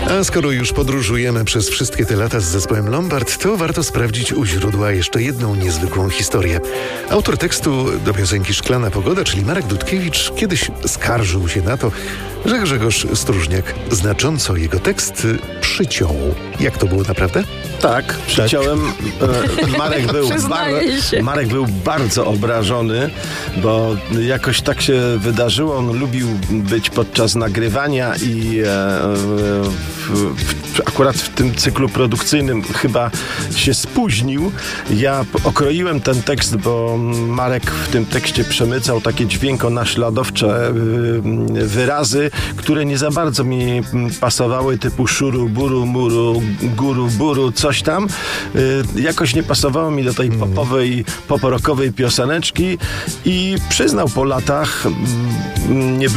A skoro już podróżujemy przez wszystkie te lata z zespołem Lombard, to warto sprawdzić u źródła jeszcze jedną niezwykłą historię. Autor tekstu do piosenki Szklana Pogoda, czyli Marek Dudkiewicz, kiedyś skarżył się na to, że Grzegorz Stróżniak znacząco jego tekst przyciął. Jak to było naprawdę? Tak, przyciąłem. Marek był bardzo obrażony, bo jakoś tak się wydarzyło. On lubił być podczas nagrywania i akurat w tym cyklu produkcyjnym chyba się spóźnił. Ja okroiłem ten tekst, bo Marek w tym tekście przemycał takie dźwiękonaśladowcze wyrazy, które nie za bardzo mi pasowały, typu szuru, buru, muru, guru, buru, coś tam. Jakoś nie pasowało mi do tej popowej, pop-rockowej pioseneczki i przyznał po latach, nie